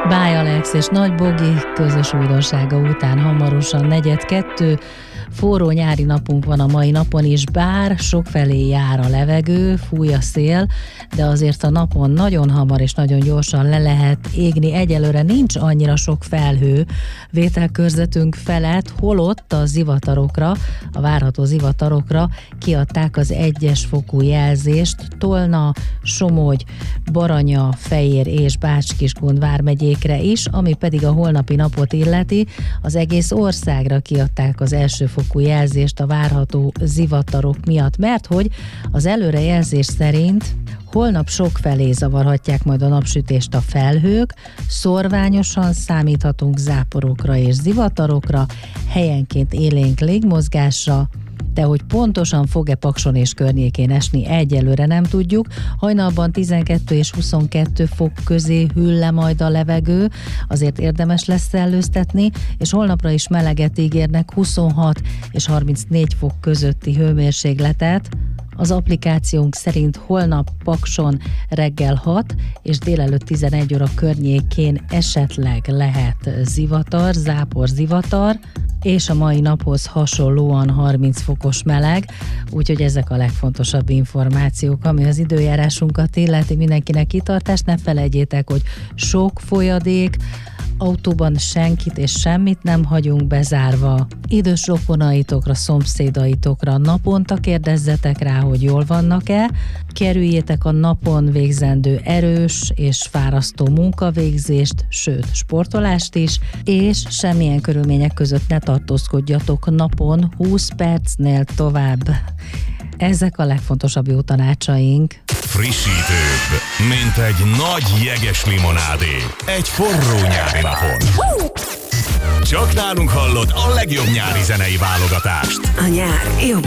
Báj Alex és Nagy Bogi közös újdonsága után hamarosan 4:02. Forró nyári napunk van a mai napon is, bár sokfelé jár a levegő, fúj a szél, de azért a napon nagyon hamar és nagyon gyorsan le lehet égni. Egyelőre nincs annyira sok felhő vételkörzetünk felett, holott a zivatarokra, a várható zivatarokra kiadták az 1-es fokú jelzést Tolna, Somogy, Baranya, Fejér és Bács-Kiskun vármegyékre is, ami pedig a holnapi napot illeti. Az egész országra kiadták az első fokú jelzést a várható zivatarok miatt, mert hogy az előrejelzés szerint holnap sokfelé zavarhatják majd a napsütést a felhők, szorványosan számíthatunk záporokra és zivatarokra, helyenként élénk légmozgásra, de hogy pontosan fog-e Pakson és környékén esni, egyelőre nem tudjuk. Hajnalban 12 és 22 fok közé hűl le majd a levegő, azért érdemes lesz szellőztetni, és holnapra is meleget ígérnek, 26 és 34 fok közötti hőmérsékletet. Az applikációnk szerint holnap Pakson reggel 6 és délelőtt 11 óra környékén esetleg lehet zivatar, zápor zivatar, és a mai naphoz hasonlóan 30 fokos meleg, úgyhogy ezek a legfontosabb információk, ami az időjárásunkat illeti. Mindenkinek kitartást, ne felejtjétek, hogy sok folyadék, autóban senkit és semmit nem hagyunk bezárva. Idős rokonaitokra, szomszédaitokra naponta kérdezzetek rá, hogy jól vannak-e. Kerüljétek a napon végzendő erős és fárasztó munkavégzést, sőt sportolást is, és semmilyen körülmények között ne tartózkodjatok napon 20 percnél tovább. Ezek a legfontosabb jó tanácsaink. Frissítőbb, mint egy nagy jeges limonádé egy forró nyári napon. Csak nálunk hallod a legjobb nyári zenei válogatást. A nyár jobb